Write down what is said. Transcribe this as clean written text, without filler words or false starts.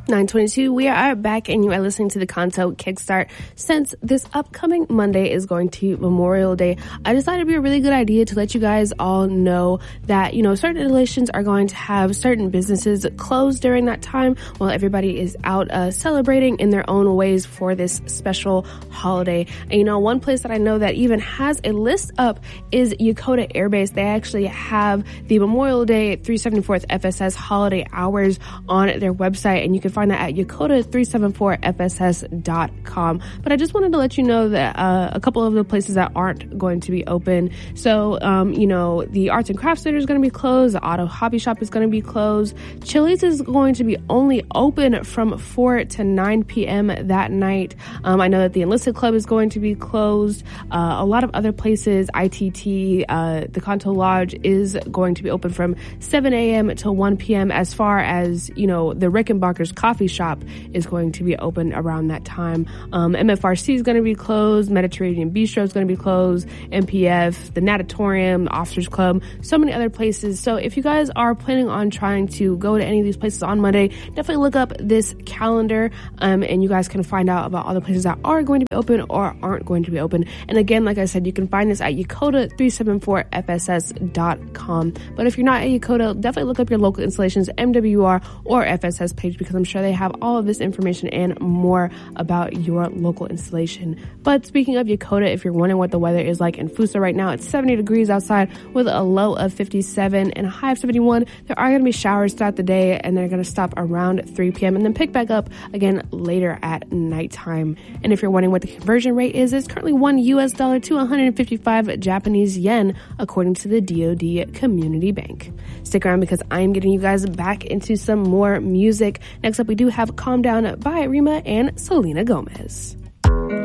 9:22, we are back and you are listening to the Kanto Kickstart. Since this upcoming Monday is going to be Memorial Day, I decided it'd be a really good idea to let you guys all know that, certain installations are going to have certain businesses closed during that time while everybody is out celebrating in their own ways for this special holiday. And one place that I know that even has a list up is Yokota Air Base. They actually have the Memorial Day 374th FSS holiday hours on their website, and you can find that at Yokota374FSS.com. But I just wanted to let you know that a couple of the places that aren't going to be open. So, the Arts and Crafts Center is going to be closed. The Auto Hobby Shop is going to be closed. Chili's is going to be only open from 4 to 9 p.m. that night. I know that the Enlisted Club is going to be closed. A lot of other places, ITT, the Kanto Lodge is going to be open from 7 a.m. to 1 p.m. As far as, the Rickenbacker's Coffee Shop is going to be open around that time. MFRC is going to be closed. Mediterranean Bistro is going to be closed. MPF, the Natatorium, the Officers Club, so many other places. So if you guys are planning on trying to go to any of these places on Monday, definitely look up this calendar, and you guys can find out about all the places that are going to be open or aren't going to be open. And again, like I said, you can find this at Yokota374FSS.com. But if you're not at Yokota, definitely look up your local installations, MWR or FSS page, because I'm sure they have all of this information and more about your local installation. But speaking of Yokota, if you're wondering what the weather is like in Fusa right now, it's 70 degrees outside with a low of 57 and a high of 71. There are going to be showers throughout the day, and they're going to stop around 3 p.m. and then pick back up again later at nighttime. And if you're wondering what the conversion rate is, it's currently $1 to 155 Japanese yen, according to the DoD Community Bank. Stick around because I'm getting you guys back into some more music. Next up, we do have Calm Down by Rima and Selena Gomez.